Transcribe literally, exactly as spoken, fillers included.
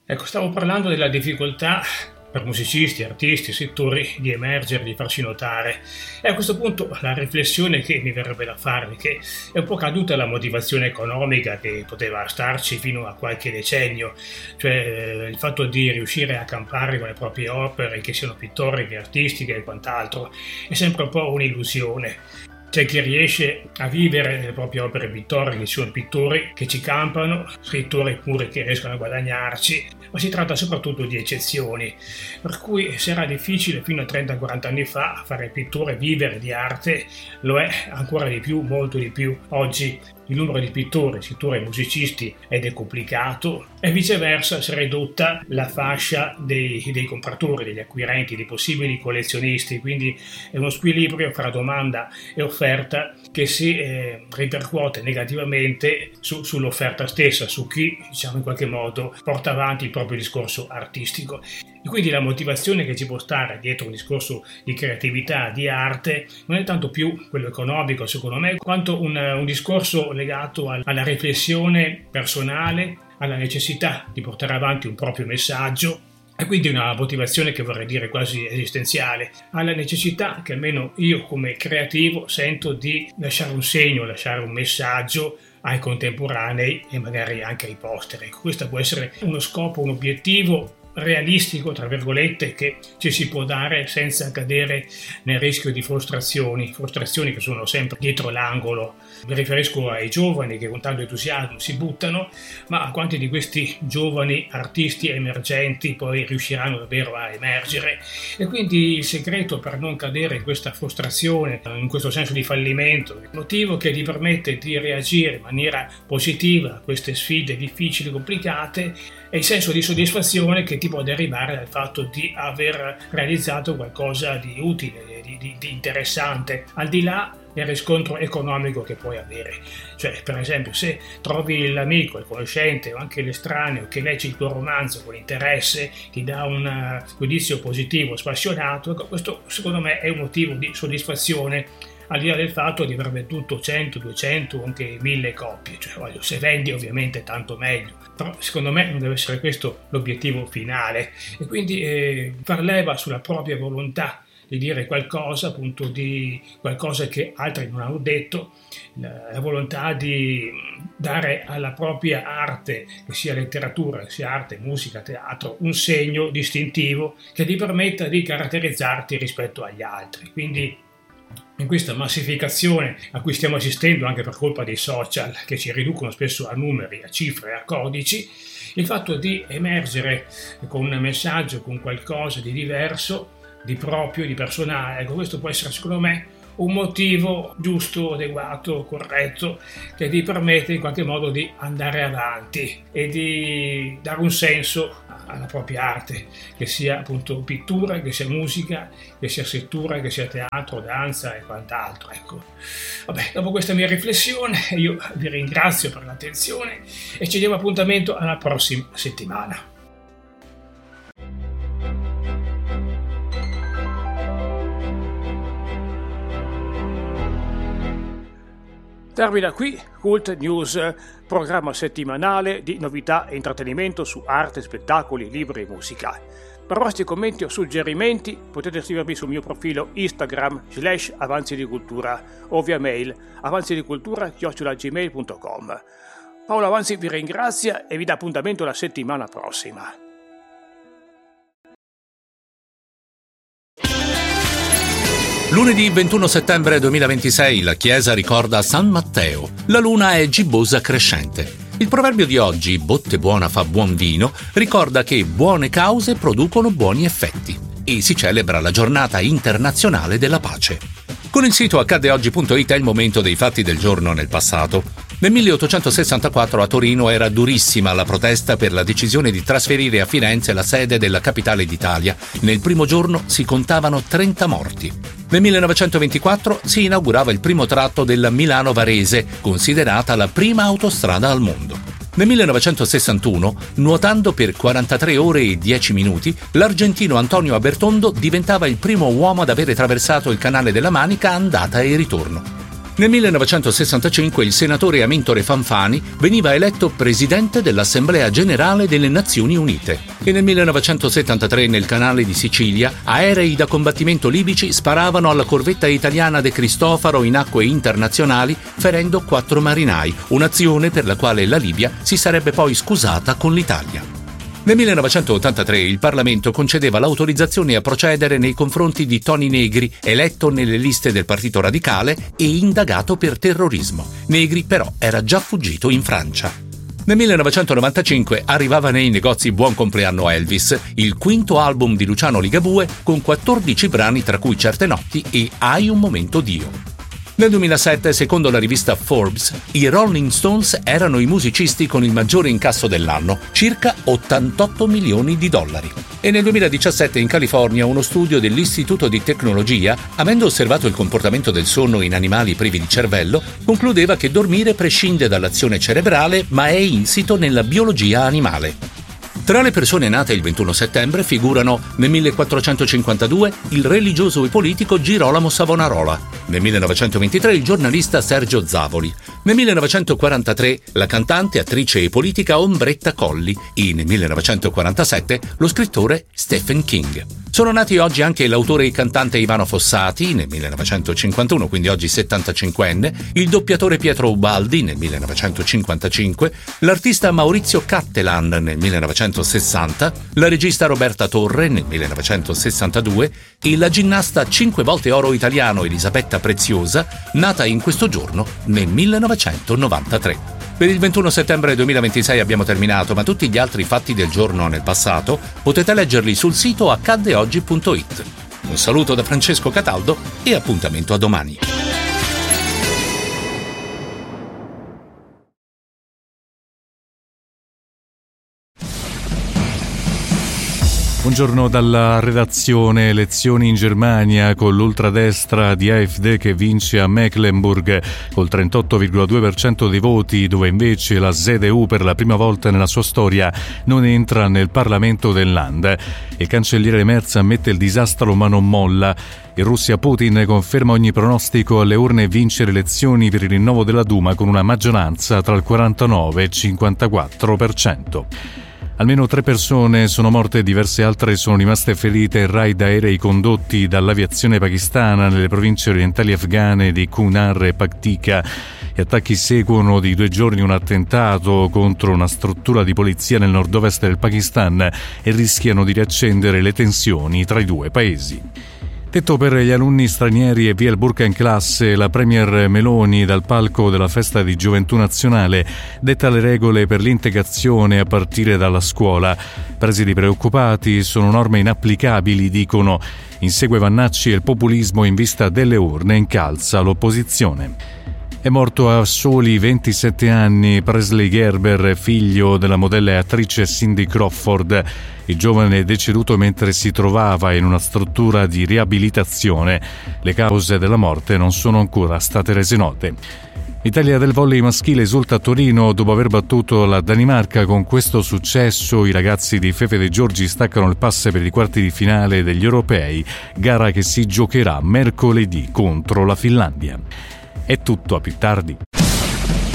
Ecco, stavo parlando della difficoltà per musicisti, artisti, settori di emergere, di farsi notare. E a questo punto la riflessione che mi verrebbe da fare è che è un po' caduta la motivazione economica che poteva starci fino a qualche decennio, cioè il fatto di riuscire a campare con le proprie opere, che siano pittoriche, artistiche e quant'altro, è sempre un po' un'illusione. C'è chi riesce a vivere le proprie opere pittoriche, ci sono pittori che ci campano, scrittori pure che riescono a guadagnarci, ma si tratta soprattutto di eccezioni, per cui se era difficile fino a trenta quaranta anni fa fare pittore, vivere di arte, lo è ancora di più, molto di più oggi. Il numero di pittori, scrittori e musicisti è decuplicato e viceversa si è ridotta la fascia dei, dei compratori, degli acquirenti, dei possibili collezionisti, quindi è uno squilibrio fra domanda e offerta che si eh, ripercuote negativamente su, sull'offerta stessa, su chi diciamo in qualche modo porta avanti il proprio discorso artistico. E quindi la motivazione che ci può stare dietro un discorso di creatività, di arte, non è tanto più quello economico secondo me, quanto un, un discorso legato alla riflessione personale, alla necessità di portare avanti un proprio messaggio e quindi una motivazione che vorrei dire quasi esistenziale, alla necessità che almeno io come creativo sento di lasciare un segno, lasciare un messaggio ai contemporanei e magari anche ai posteri. Ecco, questo può essere uno scopo, un obiettivo realistico, tra virgolette, che ci si può dare senza cadere nel rischio di frustrazioni, frustrazioni che sono sempre dietro l'angolo. Mi riferisco ai giovani che con tanto entusiasmo si buttano, ma a quanti di questi giovani artisti emergenti poi riusciranno davvero a emergere? E quindi il segreto per non cadere in questa frustrazione, in questo senso di fallimento, il motivo che ti permette di reagire in maniera positiva a queste sfide difficili, complicate, è il senso di soddisfazione che ti può derivare dal fatto di aver realizzato qualcosa di utile, di, di, di interessante, al di là del riscontro economico che puoi avere. Cioè, per esempio, se trovi l'amico, il conoscente o anche l'estraneo che legge il tuo romanzo con interesse, ti dà un giudizio positivo, spassionato, ecco, questo secondo me è un motivo di soddisfazione, al di là del fatto di aver venduto cento, duecento, anche mille copie. Cioè, voglio, se vendi ovviamente tanto meglio, però secondo me non deve essere questo l'obiettivo finale, e quindi eh, far leva sulla propria volontà di dire qualcosa, appunto di qualcosa che altri non hanno detto, la, la volontà di dare alla propria arte, che sia letteratura, che sia arte, musica, teatro, un segno distintivo che ti permetta di caratterizzarti rispetto agli altri. Quindi in questa massificazione a cui stiamo assistendo anche per colpa dei social, che ci riducono spesso a numeri, a cifre, a codici, il fatto di emergere con un messaggio, con qualcosa di diverso, di proprio, di personale, ecco, questo può essere secondo me un motivo giusto, adeguato, corretto, che ti permette in qualche modo di andare avanti e di dare un senso alla propria arte, che sia appunto pittura, che sia musica, che sia scrittura, che sia teatro, danza e quant'altro. Ecco. Vabbè, dopo questa mia riflessione io vi ringrazio per l'attenzione e ci diamo appuntamento alla prossima settimana. Termina qui Cult News, programma settimanale di novità e intrattenimento su arte, spettacoli, libri e musica. Per vostri commenti o suggerimenti potete scrivermi sul mio profilo Instagram slash avanzi di cultura o via mail avanzidicultura chiocciola gmail punto com. Paolo Avanzi vi ringrazia e vi dà appuntamento la settimana prossima. Lunedì ventuno settembre duemilaventisei la Chiesa ricorda San Matteo. La luna è gibbosa crescente. Il proverbio di oggi, botte buona fa buon vino, ricorda che buone cause producono buoni effetti e si celebra la giornata internazionale della pace. Con il sito accadde oggi punto it è il momento dei fatti del giorno nel passato. Nel milleottocentosessantaquattro a Torino era durissima la protesta per la decisione di trasferire a Firenze la sede della capitale d'Italia. Nel primo giorno si contavano trenta morti. Nel millenovecentoventiquattro si inaugurava il primo tratto della Milano-Varese, considerata la prima autostrada al mondo. Nel millenovecentosessantuno, nuotando per quarantatré ore e dieci minuti, l'argentino Antonio Abertondo diventava il primo uomo ad avere attraversato il canale della Manica andata e ritorno. Nel millenovecentosessantacinque il senatore Amintore Fanfani veniva eletto presidente dell'Assemblea Generale delle Nazioni Unite e nel millenovecentosettantatré nel canale di Sicilia aerei da combattimento libici sparavano alla corvetta italiana De Cristofaro in acque internazionali ferendo quattro marinai, un'azione per la quale la Libia si sarebbe poi scusata con l'Italia. Nel millenovecentottantatré il Parlamento concedeva l'autorizzazione a procedere nei confronti di Toni Negri, eletto nelle liste del Partito Radicale e indagato per terrorismo. Negri però era già fuggito in Francia. Nel millenovecentonovantacinque arrivava nei negozi Buon compleanno Elvis, il quinto album di Luciano Ligabue con quattordici brani tra cui Certe notti e Hai un momento Dio. Nel duemilasette, secondo la rivista Forbes, i Rolling Stones erano i musicisti con il maggiore incasso dell'anno, circa ottantotto milioni di dollari. E nel duemiladiciassette in California uno studio dell'Istituto di Tecnologia, avendo osservato il comportamento del sonno in animali privi di cervello, concludeva che dormire prescinde dall'azione cerebrale ma è insito nella biologia animale. Tra le persone nate il ventuno settembre figurano nel millequattrocentocinquantadue il religioso e politico Girolamo Savonarola, nel millenovecentoventitré il giornalista Sergio Zavoli, nel millenovecentoquarantatré la cantante, attrice e politica Ombretta Colli e nel millenovecentoquarantasette lo scrittore Stephen King. Sono nati oggi anche l'autore e cantante Ivano Fossati nel millenovecentocinquantuno, quindi oggi settantacinquenne, il doppiatore Pietro Ubaldi nel millenovecentocinquantacinque, l'artista Maurizio Cattelan nel millenovecentosessanta, la regista Roberta Torre nel millenovecentosessantadue e la ginnasta cinque volte oro italiano Elisabetta Preziosa, nata in questo giorno nel millenovecentonovantatré. Per il ventuno settembre duemilaventisei abbiamo terminato, ma tutti gli altri fatti del giorno nel passato potete leggerli sul sito accadde oggi punto it. Un saluto da Francesco Cataldo e appuntamento a domani. Buongiorno dalla redazione. Elezioni in Germania con l'ultradestra di A F D che vince a Mecklenburg col trentotto virgola due per cento dei voti, dove invece la Z D U per la prima volta nella sua storia non entra nel Parlamento del Land. Il cancelliere Merz ammette il disastro ma non molla. In Russia Putin conferma ogni pronostico alle urne e vince le elezioni per il rinnovo della Duma con una maggioranza tra il quarantanove e il cinquantaquattro per cento. Almeno tre persone sono morte e diverse altre sono rimaste ferite in raid aerei condotti dall'aviazione pakistana nelle province orientali afghane di Kunar e Paktika. Gli attacchi seguono di due giorni un attentato contro una struttura di polizia nel nord-ovest del Pakistan e rischiano di riaccendere le tensioni tra i due paesi. Tetto per gli alunni stranieri e via il burka in classe, la premier Meloni dal palco della festa di Gioventù Nazionale detta le regole per l'integrazione a partire dalla scuola. Presidi preoccupati, sono norme inapplicabili, dicono. Insegue Vannacci e il populismo in vista delle urne incalza l'opposizione. È morto a soli ventisette anni Presley Gerber, figlio della modella e attrice Cindy Crawford. Il giovane è deceduto mentre si trovava in una struttura di riabilitazione. Le cause della morte non sono ancora state rese note. L'Italia del volley maschile esulta a Torino dopo aver battuto la Danimarca. Con questo successo i ragazzi di Fefe De Giorgi staccano il pass per i quarti di finale degli europei, gara che si giocherà mercoledì contro la Finlandia. È tutto, a più tardi.